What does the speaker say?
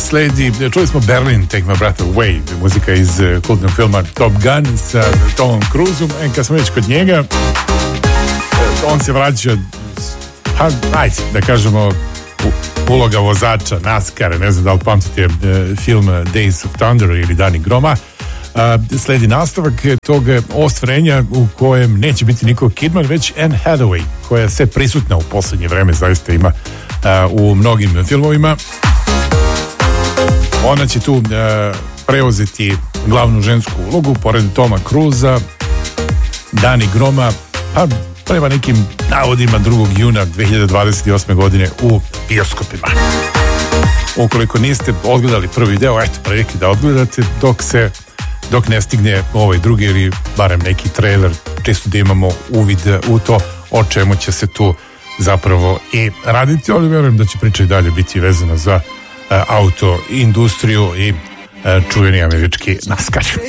sledi, čuli smo Berlin, Take My Breath Away, muzika iz kultnog filma Top Gun sa Tomom Cruiseom. Kad smo već kod njega, on se vraća, da kažemo, uloga vozača NASCAR, ne znam da li pamtite film Days of Thunder ili Dani groma. Sledi nastavak tog ostvarenja u kojem neće biti Nicole Kidman, već Anne Hathaway, koja je sve prisutna u posljednje vreme, zaista ima u mnogim filmovima. Ona će tu preuzeti glavnu žensku ulogu pored Toma Cruisa, Dani groma, a prema nekim navodima 2. juna 2028. godine u bioskopima. Ukoliko niste odgledali prvi deo, eto, prilike da odgledate dok ne stigne ovaj drugi ili barem neki trailer, čisto da imamo uvid u to o čemu će se tu zapravo i raditi, ali verujem da će priča i dalje biti vezana za auto industriju i čuveni američki NASCAR.